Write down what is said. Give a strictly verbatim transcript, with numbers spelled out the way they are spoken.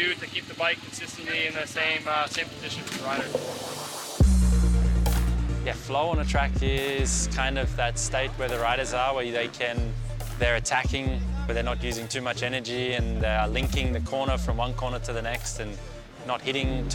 do to keep the bike consistently in the same, uh, same position for the rider. Yeah, flow on a track is kind of that state where the riders are, where they can, they're attacking, but they're not using too much energy, and they are linking the corner from one corner to the next and not hitting